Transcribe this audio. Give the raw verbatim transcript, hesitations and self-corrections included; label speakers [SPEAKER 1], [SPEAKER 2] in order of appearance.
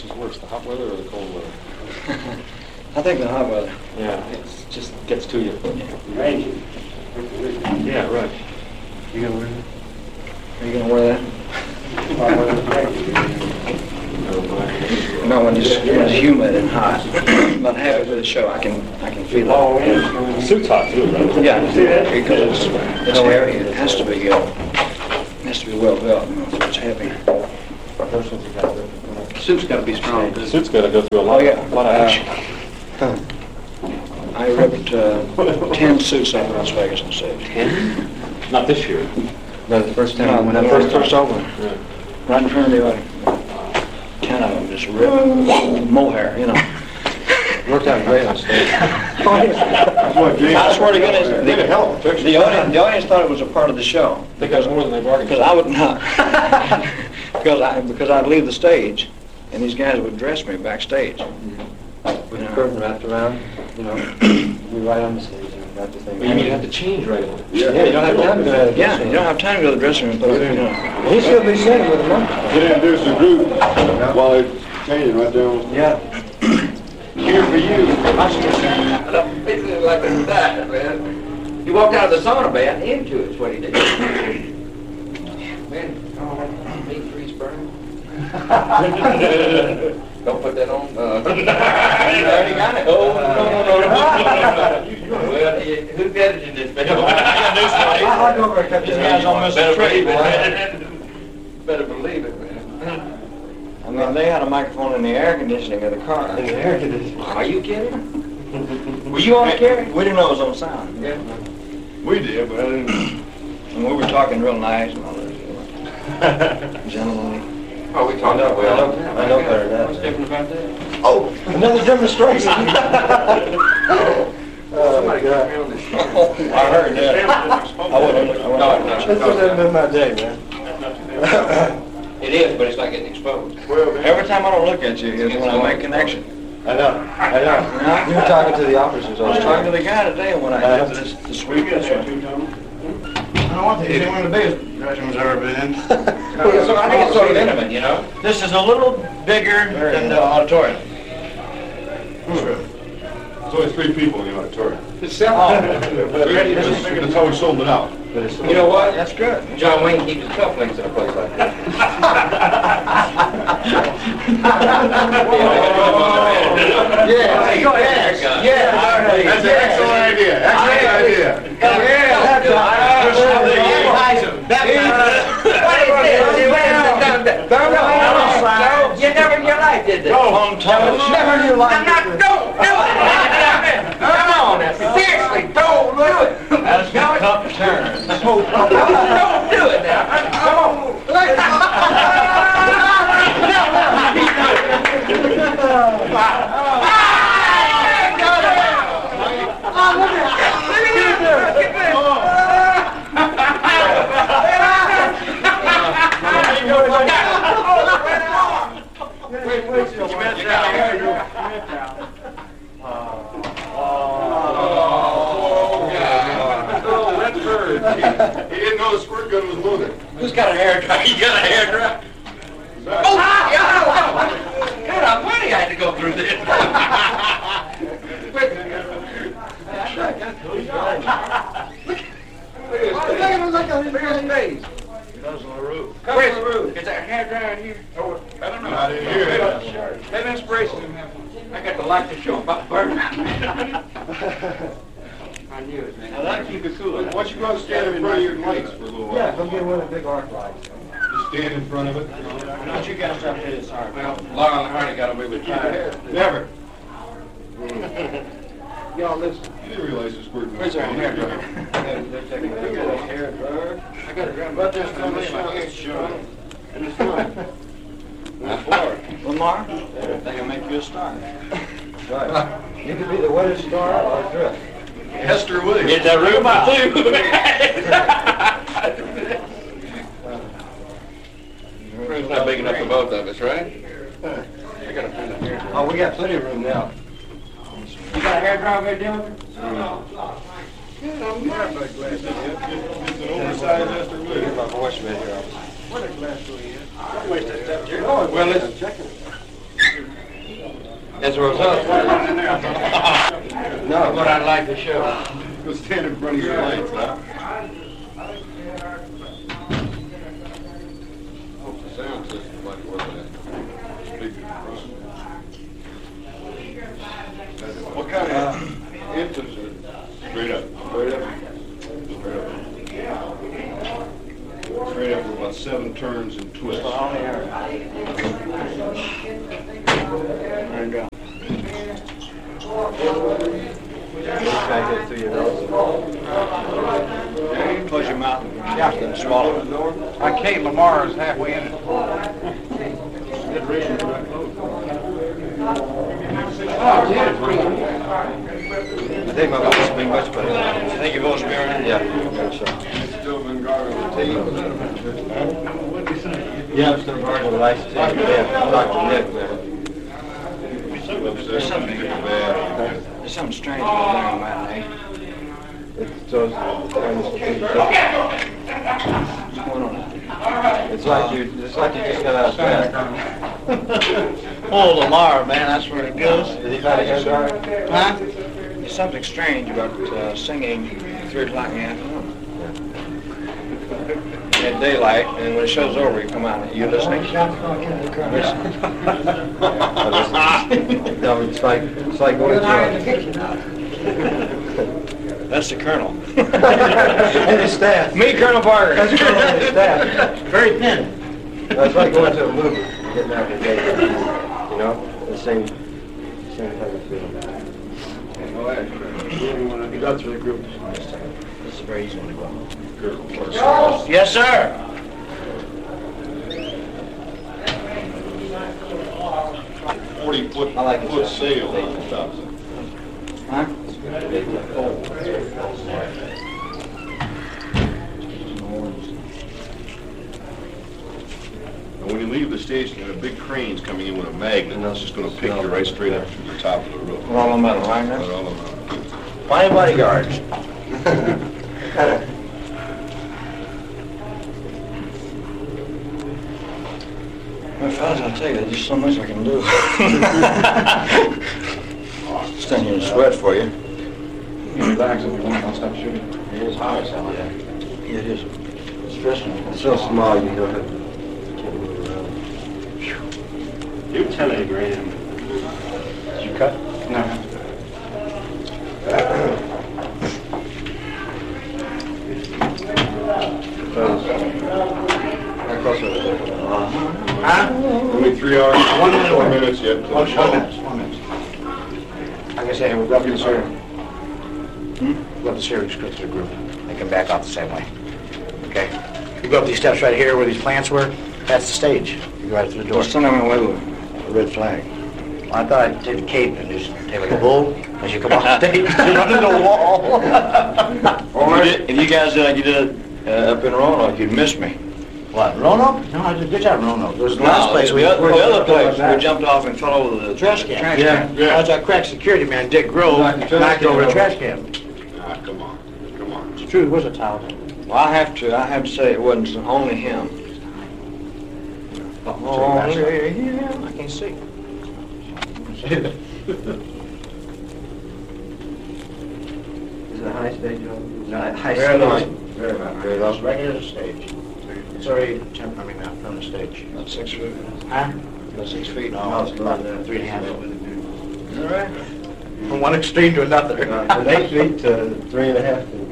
[SPEAKER 1] is worse, the hot weather or the cold weather?
[SPEAKER 2] I think the hot weather.
[SPEAKER 1] Yeah, it just gets to you.
[SPEAKER 3] Range.
[SPEAKER 1] Yeah, right.
[SPEAKER 3] You gonna wear that?
[SPEAKER 2] Are you going to wear that? No, when it's, when it's humid and hot. But halfway through the show, I can I can feel
[SPEAKER 3] Oh,
[SPEAKER 2] it.
[SPEAKER 1] The suit's hot too, right?
[SPEAKER 2] Yeah, because it's, it's heavy. It has to be uh, it has to be well built. You know, so it's heavy.
[SPEAKER 4] Suit's got to be strong.
[SPEAKER 1] The suit's got to go through a lot,
[SPEAKER 2] Oh, yeah.
[SPEAKER 1] a lot of action.
[SPEAKER 2] I ripped uh, ten suits out of Las Vegas and saved.
[SPEAKER 1] Ten? Not this year.
[SPEAKER 3] No, the first
[SPEAKER 2] No,
[SPEAKER 3] time
[SPEAKER 2] when I first first opened,
[SPEAKER 1] Yeah.
[SPEAKER 2] right in front of the audience. Ten of them just ripped mohair, you know.
[SPEAKER 3] Worked out great on stage.
[SPEAKER 2] I swear to goodness, the, the audience, the audience thought it was a part of the show.
[SPEAKER 1] I think that's more than they bargained
[SPEAKER 2] Because I would not, because I because I'd leave the stage, and these guys would dress me backstage.
[SPEAKER 3] With the curtain wrapped around, you know, you're right on the stage and got the thing.
[SPEAKER 1] But you mean you have to change right away?
[SPEAKER 3] Yeah, you don't have time to go to the
[SPEAKER 2] Yeah, you don't have time to go to the dressing room and put it, you know.
[SPEAKER 3] He should be sitting with a monkey.
[SPEAKER 5] Get introduce the group while they're changing right there.
[SPEAKER 3] Yeah.
[SPEAKER 4] Here for you. Basically like that, man. He walked out of the sauna bath into it's what he did. Man, oh, meat freeze burn. Don't put that on. Uh, you already got it. Oh, no, no, no, no. Well, who's editing this video?
[SPEAKER 3] I'll go over and cut
[SPEAKER 2] These guys don't miss a trick, boy.
[SPEAKER 4] Better believe it, man.
[SPEAKER 2] I mean, they had a microphone in the air conditioning of the car.
[SPEAKER 3] In the air conditioning.
[SPEAKER 4] Are you kidding? Were you on the carry?
[SPEAKER 2] We didn't know it was on sound.
[SPEAKER 4] Yeah.
[SPEAKER 5] We did, but I didn't.
[SPEAKER 2] And we were talking real nice and all that. You know. Gentlemanly.
[SPEAKER 4] Oh, we talked about well.
[SPEAKER 3] I know, I know better than
[SPEAKER 4] What's
[SPEAKER 3] that.
[SPEAKER 4] different about that?
[SPEAKER 2] Oh,
[SPEAKER 3] Another demonstration. Oh,
[SPEAKER 4] Somebody got me
[SPEAKER 3] God.
[SPEAKER 4] on this show.
[SPEAKER 2] I heard that. I wouldn't. I wouldn't.
[SPEAKER 3] This would have been my day, man.
[SPEAKER 4] It is, but it's not getting exposed.
[SPEAKER 2] Every time I don't look at you is when I make connection.
[SPEAKER 3] I know, I know. You were talking to the officers
[SPEAKER 2] I
[SPEAKER 3] all
[SPEAKER 2] was
[SPEAKER 3] the
[SPEAKER 2] talking to
[SPEAKER 3] time.
[SPEAKER 2] the guy today when I
[SPEAKER 3] Uh,
[SPEAKER 2] did this, this week. This one.
[SPEAKER 5] I don't want to. It's one of the biggest dressing rooms I've ever been in.
[SPEAKER 4] So I think it's sort of intimate, you know?
[SPEAKER 2] This is a little bigger than the auditorium.
[SPEAKER 5] There's only three people in the auditorium.
[SPEAKER 4] It's self.
[SPEAKER 5] That's how we sold it out.
[SPEAKER 3] But it's
[SPEAKER 4] You know what?
[SPEAKER 2] That's good.
[SPEAKER 4] John Wayne keeps his cufflinks in a place like that.
[SPEAKER 2] Yeah, go ahead.
[SPEAKER 4] Yeah.
[SPEAKER 5] That's an excellent idea. Excellent idea.
[SPEAKER 4] You never in your life did this.
[SPEAKER 2] On time.
[SPEAKER 4] Never in your life. Don't do it. Come on, now. Seriously, don't do it.
[SPEAKER 2] As the cup turns.
[SPEAKER 4] Don't do it now. Come
[SPEAKER 5] He didn't know the squirt gun was loaded.
[SPEAKER 4] Who's got a hair dryer? You got a hair dryer? Oh, God! God, I'm funny I had to go through this.
[SPEAKER 5] That's on the roof.
[SPEAKER 4] Where's the roof? Is there a hair dryer in here?
[SPEAKER 5] Oh, I don't know. I didn't hear it.
[SPEAKER 4] Have inspiration. I got the light to show about burning. I knew it, man.
[SPEAKER 2] Now that keep it cool.
[SPEAKER 5] Why don't you go and stand in front of your lights for a little while?
[SPEAKER 3] Yeah, go get one of the big arc lights.
[SPEAKER 5] Just stand in front of it.
[SPEAKER 2] Don't you guys stop hitting this hard.
[SPEAKER 4] Well, Laurel and Hardy got away with fire.
[SPEAKER 5] Never.
[SPEAKER 4] Y'all listen.
[SPEAKER 5] You didn't realize the squirt gun.
[SPEAKER 4] Where's our hair dryer?
[SPEAKER 5] They're taking a hair dryer.
[SPEAKER 4] I got it right
[SPEAKER 5] But there's
[SPEAKER 4] on
[SPEAKER 5] no
[SPEAKER 4] my
[SPEAKER 5] shot.
[SPEAKER 4] head.
[SPEAKER 5] Sure. And it's not.
[SPEAKER 2] Lamar, they can make you a star.
[SPEAKER 3] Right. You could be the wettest star or drift.
[SPEAKER 5] Hester Williams.
[SPEAKER 4] Get that room out. Room's not big enough for both of us, right? I gotta find a hair dryer.
[SPEAKER 3] Oh, we got plenty of room now.
[SPEAKER 4] You got a hair dryer there, Dylan?
[SPEAKER 5] It's an oversized Hester
[SPEAKER 3] Get
[SPEAKER 5] Williams.
[SPEAKER 3] my voice right here.
[SPEAKER 4] Well, it's As a result, no, what I'd like to show.
[SPEAKER 5] Go stand in front of your lights, huh? Hope the sound system like it was that. Speaker in front. What kind of infants are straight up? Straight up. Straight up. Straight up with about seven turns and twists.
[SPEAKER 2] There you go. Close your mouth. Yeah. And swallow it.
[SPEAKER 5] Like Kate Lamar is halfway in it.
[SPEAKER 3] I think my voice will be much better.
[SPEAKER 2] I think your vote's mirroring?
[SPEAKER 3] Yeah. So.
[SPEAKER 5] Still been guarding the team.
[SPEAKER 3] Yeah, I'm still guarding the lights too. Yeah, Doctor Nick there.
[SPEAKER 5] There's something bad.
[SPEAKER 2] There's something strange about there on matinee.
[SPEAKER 3] It's those.
[SPEAKER 2] What's going on?
[SPEAKER 3] It's like you. It's like you just got out of bed.
[SPEAKER 2] Oh, Lamar, man, that's where it goes.
[SPEAKER 3] Did he find a hair dryer?
[SPEAKER 2] Huh? There's something strange about uh, singing at three o'clock in the afternoon. At daylight, and when it show's over, you come out. You listening?
[SPEAKER 3] No, it's like it's like going to.
[SPEAKER 2] That's the colonel.
[SPEAKER 3] And his staff.
[SPEAKER 2] Me, Colonel Barker.
[SPEAKER 3] That's Colonel and his staff.
[SPEAKER 2] Very thin.
[SPEAKER 3] That's like going to a movie, getting out of the day. You know, the same, same type of feeling.
[SPEAKER 5] You got through the group.
[SPEAKER 2] This is a very easy one to go.
[SPEAKER 5] Good.
[SPEAKER 2] Yes, sir.
[SPEAKER 5] Forty foot,
[SPEAKER 3] I like it.
[SPEAKER 5] foot sail on the top.
[SPEAKER 2] Huh?
[SPEAKER 5] And when you leave the station, there are big cranes coming in with a magnet, and that's just going to pick you right straight up to the top of the roof.
[SPEAKER 2] We're all on metal, right?
[SPEAKER 5] Right all around.
[SPEAKER 2] Fine bodyguards. Well, fellas, I'll tell you, there's just so much I can do. Stand here and sweat for you.
[SPEAKER 5] Relax if you want, I'll stop shooting.
[SPEAKER 2] It is hot as hell, yeah. Yeah, it is. It's stressing.
[SPEAKER 3] It's so small, you don't have to can't move around.
[SPEAKER 1] You're ten grand.
[SPEAKER 5] Did you cut? No.
[SPEAKER 3] How close are they?
[SPEAKER 2] Huh?
[SPEAKER 5] Only three hours,
[SPEAKER 2] One minute.
[SPEAKER 5] four minutes yet. to the
[SPEAKER 2] One
[SPEAKER 5] show.
[SPEAKER 2] minute, one minute. Like I say, we've got this here. We've got this here, just go through the group. They can back off the same way. Okay? You go up these steps right here where these plants were, that's the stage. You go right through the door. Just send them away with a red flag. Well, I thought I'd take the cape and just take like a bull as you come off stage and run into the wall. Or if you guys did like you did uh, up in Roanoke, you'd miss me. What, Roanoke? No, I did a good job in Roanoke. There was the last place, we, the other place, we jumped off and fell over the trash can. Trash
[SPEAKER 5] can. Yeah.
[SPEAKER 2] That was our crack security man, Dick Grove,
[SPEAKER 5] Knocked the trash
[SPEAKER 2] knocked
[SPEAKER 5] can
[SPEAKER 2] over the
[SPEAKER 5] over.
[SPEAKER 2] trash can.
[SPEAKER 5] Ah, come on, come on.
[SPEAKER 2] It's true, it was a towel. Well, I have to, I have to say it wasn't only him. Oh, yeah, I can't see.
[SPEAKER 3] Is it a high stage? No, high
[SPEAKER 2] Very low.
[SPEAKER 3] stage.
[SPEAKER 2] Very low.
[SPEAKER 3] Very low.
[SPEAKER 2] Right near the stage. It's already, ten, I mean, uh, from the stage. About six feet. Huh? About six feet. No, it's about uh, three and a half. All right. From one extreme to another.
[SPEAKER 3] Uh, From eight feet to three and a half.